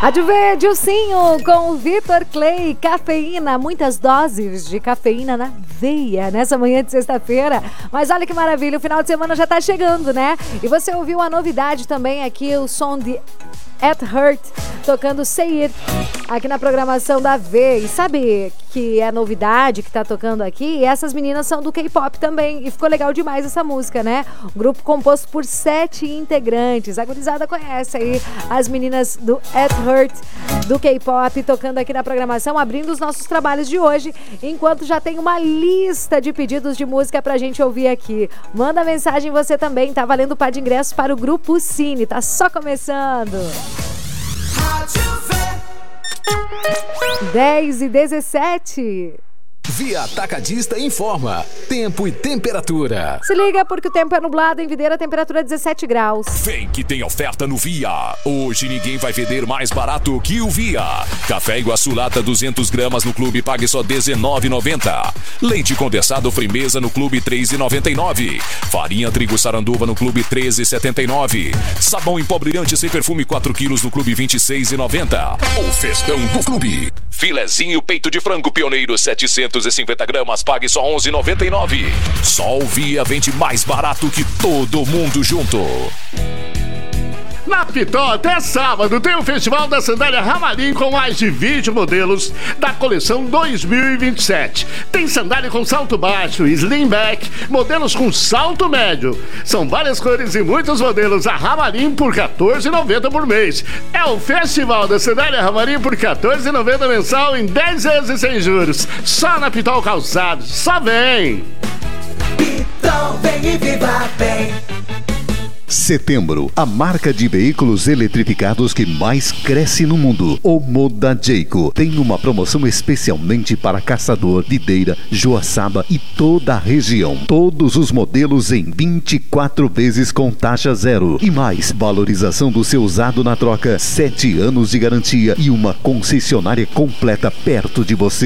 Adivinha, Dilcinho com o Vitor Clay, cafeína, muitas doses de cafeína na veia nessa manhã de sexta-feira. Mas olha que maravilha, o final de semana já tá chegando, né? E você ouviu a novidade também aqui, o som de At Hurt, tocando Say It, aqui na programação da V. E sabe que é novidade que tá tocando aqui? E essas meninas são do K-pop também. E ficou legal demais essa música, né? Um grupo composto por 7 integrantes. A gurizada conhece aí as meninas do At Hurt, do K-pop, tocando aqui na programação, abrindo os nossos trabalhos de hoje, enquanto já tem uma lista de pedidos de música pra gente ouvir aqui. Manda mensagem você também, tá valendo o par de ingressos para o Grupo Cine, tá só começando. 10h17. Via Atacadista informa tempo e temperatura. Se liga porque o tempo é nublado em Videira, temperatura 17 graus. Vem que tem oferta no Via. Hoje ninguém vai vender mais barato que o Via. Café Iguaçu lata 200 gramas no clube, pague só R$19,90. Leite condensado Frimeza no clube R$3,99. Farinha trigo Saranduva no clube R$13,79. Sabão em pó brilhante sem perfume 4 quilos no clube R$26,90. O festão do clube. Filezinho peito de frango pioneiro 750 gramas, pague só R$11,99. Só o Via vende mais barato que todo mundo junto. Na Pitol, até sábado, tem o Festival da Sandália Ramarim com mais de 20 modelos da coleção 2027. Tem sandália com salto baixo, slim back, modelos com salto médio. São várias cores e muitos modelos a Ramarim por R$14,90 por mês. É o Festival da Sandália Ramarim por R$14,90 mensal em 10 vezes sem juros. Só na Pitol Calçados. Só vem! Pitol, vem e viva bem! Setembro, a marca de veículos eletrificados que mais cresce no mundo, o Moda Jayco, tem uma promoção especialmente para Caçador, Videira, Joaçaba e toda a região. Todos os modelos em 24 vezes com taxa zero. E mais, valorização do seu usado na troca, 7 anos de garantia e uma concessionária completa perto de você.